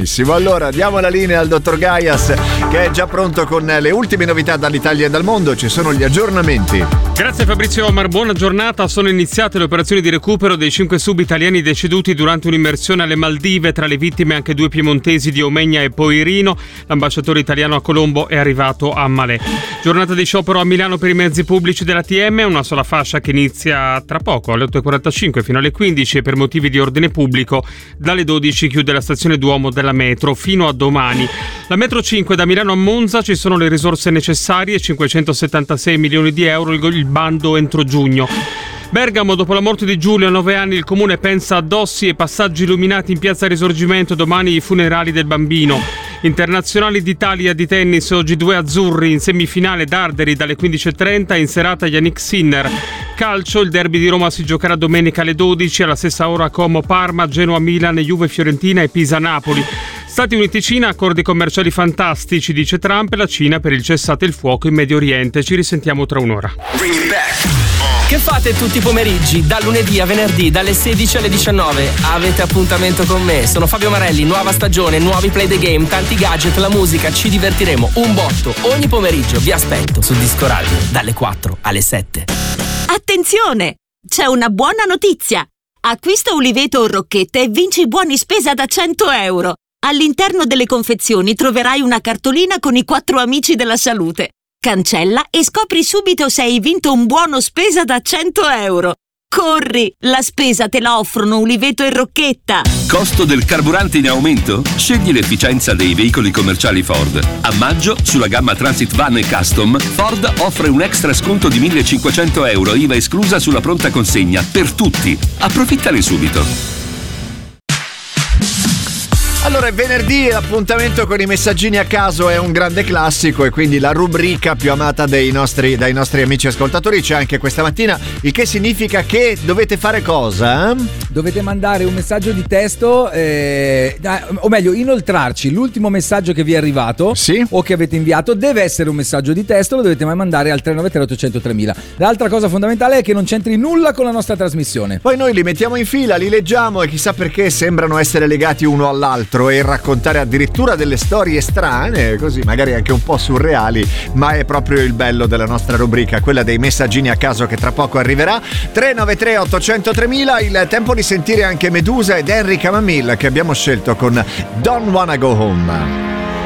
benissimo. Allora diamo la linea al dottor Gaias, che è già pronto con le ultime novità dall'Italia e dal mondo. Ci sono gli aggiornamenti. Grazie Fabrizio Omar, buona giornata. Sono iniziate le operazioni di recupero dei 5 sub italiani deceduti durante un'immersione alle Maldive. Tra le vittime anche 2 piemontesi di Omegna e Poirino. L'ambasciatore italiano a Colombo è arrivato a Malé. Giornata di sciopero a Milano per i mezzi pubblici dell'ATM, una sola fascia che inizia tra poco alle 8.45 fino alle 15 e per motivi di ordine pubblico dalle 12 chiude la stazione Duomo della metro fino a domani. La metro 5 da Milano a Monza, ci sono le risorse necessarie, 576 milioni di euro, il bando entro giugno. Bergamo, dopo la morte di Giulio a 9 anni, il comune pensa a Dossi e passaggi illuminati in piazza Risorgimento, domani i funerali del bambino. Internazionali d'Italia di tennis, oggi 2 azzurri in semifinale Darderi dalle 15.30, in serata Yannick Sinner. Calcio, il derby di Roma si giocherà domenica alle 12, alla stessa ora Como Parma, Genoa Milan, Juve Fiorentina e Pisa Napoli. Stati Uniti-Cina, accordi commerciali fantastici, dice Trump, e la Cina per il cessate il fuoco in Medio Oriente. Ci risentiamo tra un'ora. Che fate tutti i pomeriggi, da lunedì a venerdì, dalle 16 alle 19? Avete appuntamento con me, sono Fabio Marelli, nuova stagione, nuovi play the game, tanti gadget, la musica, ci divertiremo un botto. Ogni pomeriggio vi aspetto su Disco Radio, dalle 4 alle 7. Attenzione! C'è una buona notizia! Acquista uliveto o rocchette e vinci buoni spesa da 100 euro. All'interno delle confezioni troverai una cartolina con i 4 amici della salute. Cancella e scopri subito se hai vinto un buono spesa da 100 euro. Corri, la spesa te la offrono Uliveto e Rocchetta. Costo del carburante in aumento? Scegli l'efficienza dei veicoli commerciali Ford. A maggio, sulla gamma Transit Van e Custom, Ford offre un extra sconto di 1.500 euro, IVA esclusa sulla pronta consegna, per tutti. Approfittane subito. Allora, è venerdì, l'appuntamento con i messaggini a caso è un grande classico e quindi la rubrica più amata dai nostri amici ascoltatori c'è anche questa mattina, il che significa che dovete fare cosa? Dovete mandare un messaggio di testo, o meglio, inoltrarci l'ultimo messaggio che vi è arrivato, sì, o che avete inviato, deve essere un messaggio di testo, lo dovete mandare al 393 800 3000. L'altra cosa fondamentale è che non c'entri nulla con la nostra trasmissione. Poi noi li mettiamo in fila, li leggiamo e chissà perché sembrano essere legati uno all'altro e raccontare addirittura delle storie strane, così magari anche un po' surreali, ma è proprio il bello della nostra rubrica, quella dei messaggini a caso che tra poco arriverà. 393 800 3000, il tempo di sentire anche Medusa ed Henry Camamille che abbiamo scelto con Don't Wanna Go Home.